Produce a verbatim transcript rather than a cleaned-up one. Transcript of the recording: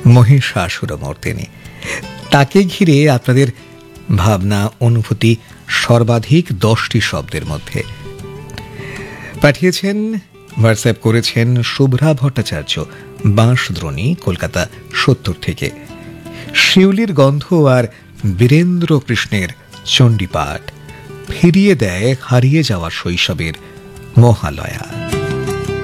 মহিষাসুরমর্দিনী। তাকে ঘিরে আপনাদের ভাবনা অনুভূতি সর্বাধিক দশটি শব্দের মধ্যে। পাঠিয়েছেন, হোয়াটসঅ্যাপ করেছেন শুভ্রা ভট্টাচার্য, বাঁশদ্রোণী, কলকাতা সত্তর থেকে। শিউলির গন্ধ আর বীরেন্দ্র কৃষ্ণের চণ্ডীপাঠ ফিরিয়ে দেয় হারিয়ে যাওয়া শৈশবের মহালয়া।